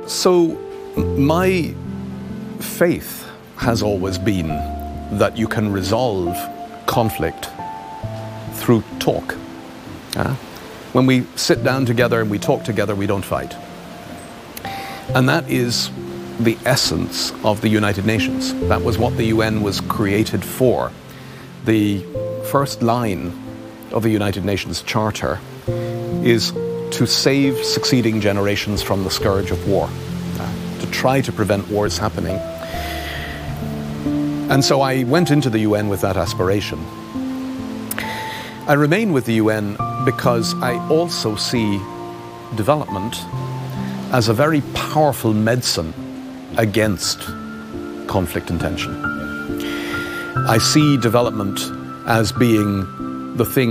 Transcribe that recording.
So my faith has always been that you can resolve conflict through talk. When we sit down together and we talk together, we don't fight. And that is the essence of the United Nations. That was what the UN was created for. The first line of the United Nations Charter is to save succeeding generations from the scourge of war, to try to prevent wars happening. And so I went into the UN with that aspiration. I remain with the UN because I also see development as a very powerful medicine against conflict and tension. I see development as being the thing